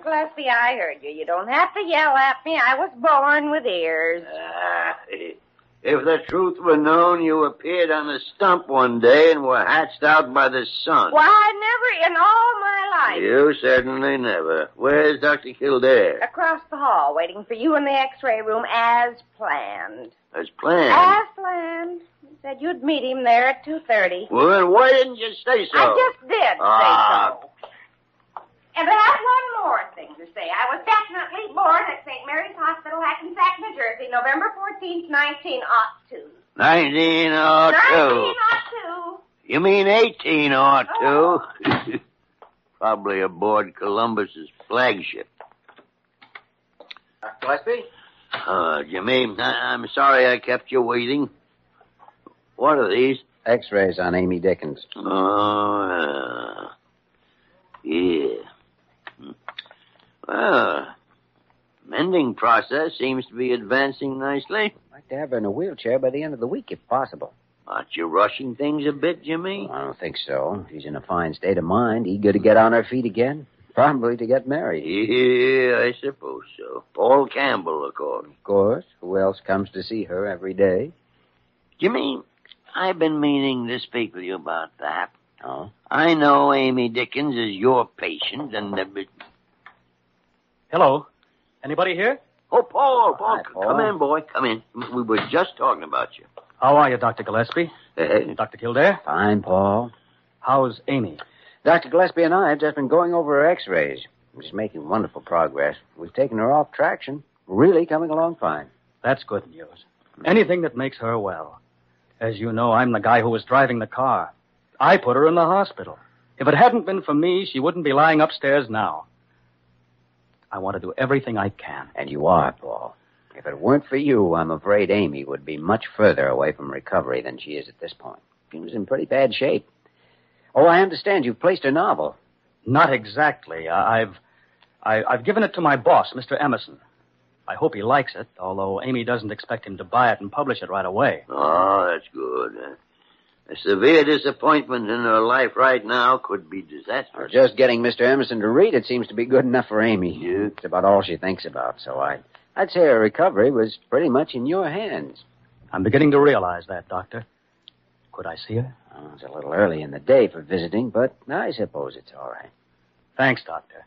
Gillespie, I heard you. You don't have to yell at me. I was born with ears. If the truth were known, you appeared on a stump one day and were hatched out by the sun. Why, never in all my life. You certainly never. Where's Dr. Kildare? Across the hall, waiting for you in the x-ray room as planned. As planned? As planned. You said you'd meet him there at 2:30. Well, then why didn't you say so? I just did say so. And I have one more thing to say. I was definitely born at St. Mary's Hospital, Hackensack, New Jersey, November 14th, 1902. 1902. 1902. You mean 1802? Probably aboard Columbus's flagship. Dr. Gillespie? Jimmy, I'm sorry I kept you waiting. What are these? X-rays on Amy Dickens. Oh, yeah. Well, mending process seems to be advancing nicely. I'd like to have her in a wheelchair by the end of the week, if possible. Aren't you rushing things a bit, Jimmy? Oh, I don't think so. She's in a fine state of mind, eager to get on her feet again. Probably to get married. Yeah, I suppose so. Paul Campbell, of course. Of course. Who else comes to see her every day? Jimmy, I've been meaning to speak with you about that. Oh? I know Amy Dickens is your patient, and... Hello. Anybody here? Oh, Paul. Hi, Paul. Come in, boy. Come in. We were just talking about you. How are you, Dr. Gillespie? Dr. Kildare? Fine, Paul. How's Amy? Dr. Gillespie and I have just been going over her x-rays. She's making wonderful progress. We've taken her off traction. Really coming along fine. That's good news. Anything that makes her well. As you know, I'm the guy who was driving the car. I put her in the hospital. If it hadn't been for me, she wouldn't be lying upstairs now. I want to do everything I can. And you are, Paul. If it weren't for you, I'm afraid Amy would be much further away from recovery than she is at this point. She was in pretty bad shape. Oh, I understand you've placed her novel. Not exactly. I've given it to my boss, Mr. Emerson. I hope he likes it, although Amy doesn't expect him to buy it and publish it right away. Oh, that's good. A severe disappointment in her life right now could be disastrous. Just getting Mr. Emerson to read it seems to be good enough for Amy. Yeah. It's about all she thinks about, so I'd say her recovery was pretty much in your hands. I'm beginning to realize that, Doctor. Could I see her? Oh, it's a little early in the day for visiting, but I suppose it's all right. Thanks, Doctor.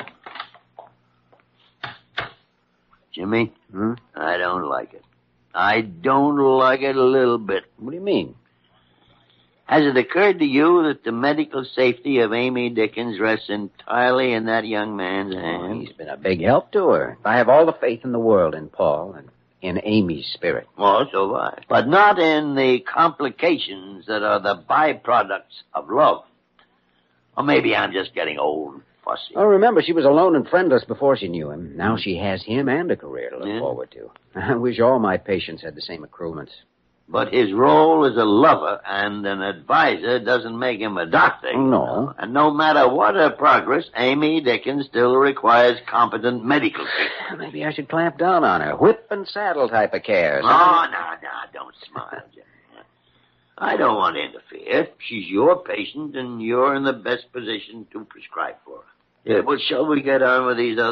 Jimmy, I don't like it. I don't like it a little bit. What do you mean? Has it occurred to you that the medical safety of Amy Dickens rests entirely in that young man's hands? He's been a big help to her. I have all the faith in the world in Paul and in Amy's spirit. Oh, so have I. But not in the complications that are the byproducts of love. Or maybe I'm just getting old and fussy. Oh, remember, she was alone and friendless before she knew him. Now she has him and a career to look forward to. I wish all my patients had the same accruements. But his role as a lover and an advisor doesn't make him a doctor. No. And no matter what her progress, Amy Dickens still requires competent medical treatment. Maybe I should clamp down on her. Whip and saddle type of care. Oh, no, don't smile, Jimmy. I don't want to interfere. She's your patient, and you're in the best position to prescribe for her. Yeah, but shall we get on with these other